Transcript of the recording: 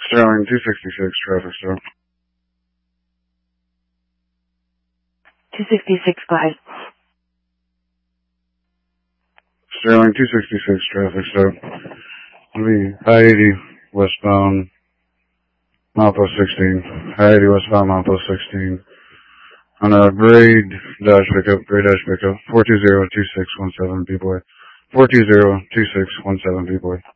Sterling 266, traffic stop. 266, go ahead. Sterling 266, traffic stop. It'll be I-80 westbound, milepost 16. I-80 westbound, milepost 16. On a gray dash pickup, 420-2617 B-boy. 420-2617 B-boy.